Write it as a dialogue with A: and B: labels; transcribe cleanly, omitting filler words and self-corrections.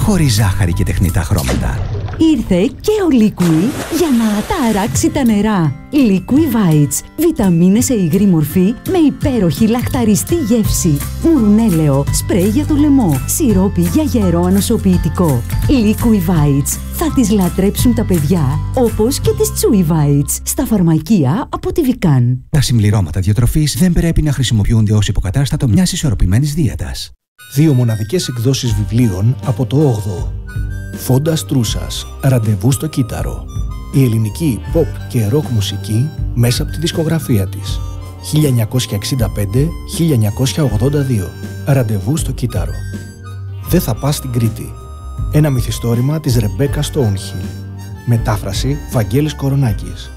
A: χωρίς ζάχαρη και τεχνητά χρώματα.
B: Ήρθε και ο Liqui για να ταράξει τα νερά. Liqui Bites. Βιταμίνες σε υγρή μορφή με υπέροχη λαχταριστή γεύση. Μουρουνέλαιο, σπρέι για το λαιμό, σιρόπι για γερό ανοσοποιητικό. Liqui Bites. Θα τις λατρέψουν τα παιδιά, όπως και τις Chewy Bites. Στα φαρμακεία από τη Vican.
A: Τα συμπληρώματα διατροφής δεν πρέπει να χρησιμοποιούνται ως υποκατάστατο μιας ισορροπημένης δίαιτας.
C: 2 μοναδικές εκδόσεις βιβλίων από το 8ο. Φόντας Τρούσας, Ραντεβού στο Κύτταρο. Η ελληνική pop και rock μουσική μέσα από τη δισκογραφία της. 1965-1982. Ραντεβού στο Κύτταρο. Δεν θα πας στην Κρήτη. Ένα μυθιστόρημα της Ρεμπέκα Στόουνχιλ. Μετάφραση Βαγγέλης Κορονάκης.